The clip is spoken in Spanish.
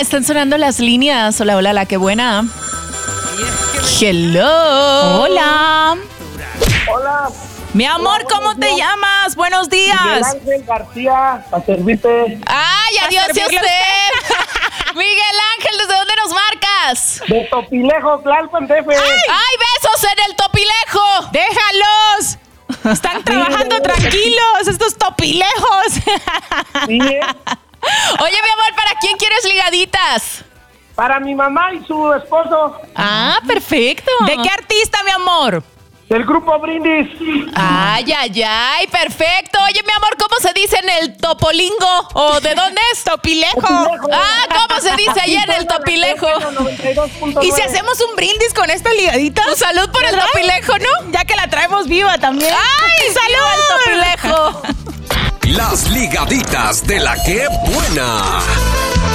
están sonando las líneas. Hola, hola, la que buena. Hello. Hola. Hola. Mi amor, ¿cómo te llamas? Buenos días. Miguel Ángel García, para servirte. Ay, adiós a usted. Miguel Ángel, ¿desde dónde nos marcas? De Topilejo, Tlalpan, DF. ¡Ay, besos en el Topilejo! ¡Déjalos! Están trabajando tranquilos, estos topilejos. Sí, Oye, mi amor, ¿para quién quieres ligaditas? para mi mamá y su esposo, Ah, perfecto. ¿De qué artista, mi amor? del grupo Brindis. Ay, ay, ay, perfecto. Oye, mi amor, ¿cómo se dice en el Topolingo? ¿O de dónde es? Topilejo. Ah, ¿cómo se dice allá en el Topilejo? 92.9. ¿Y si hacemos un brindis con esta ligadita? Pues salud por el Topilejo, ¿no? Ya que la traemos viva también. ¡Ay, salud al Topilejo! Las ligaditas de la que buena.